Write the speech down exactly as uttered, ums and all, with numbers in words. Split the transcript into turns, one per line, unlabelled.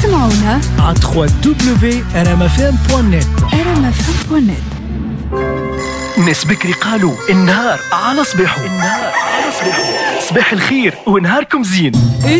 اسمعونا
على دبليو دبليو ار ام اف ام دوت نت.
ار ام اف ام دوت نت.
ناس بكري قالوا النهار على صباحو، النهار على صباحو، صباح الخير ونهاركم زين.